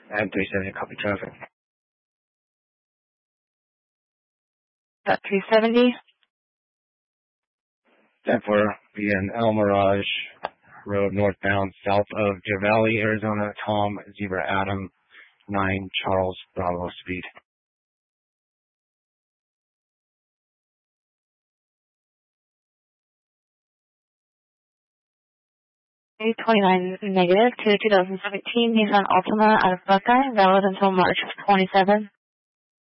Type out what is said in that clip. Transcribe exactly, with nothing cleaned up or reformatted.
And three seventy, copy traffic. Got three seventy. ten four, be in El Mirage Road, northbound, south of Deer Valley, Arizona. Tom, Zebra Adam, nine Charles Bravo speed. twenty-nine negative to two thousand seventeen Nissan Altima out of Buckeye, valid until March twenty-seventh.